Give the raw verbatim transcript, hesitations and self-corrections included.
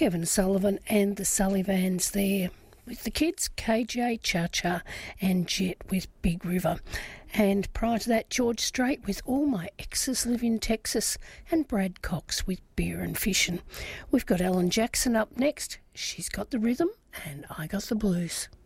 Kevin Sullivan and the Sullivans there. With the kids, K J, Cha Cha and Jet with Big River. And prior to that, George Strait with All My Exes Live in Texas and Brad Cox with Beer and Fishin'. We've got Alan Jackson up next. She's got the rhythm and I got the blues.